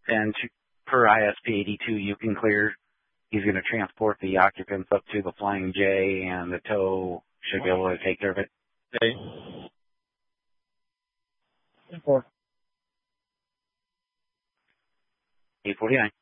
And per ISP 82, you can clear. He's going to transport the occupants up to the Flying J, and the tow should be able to take care of it. Okay. 849.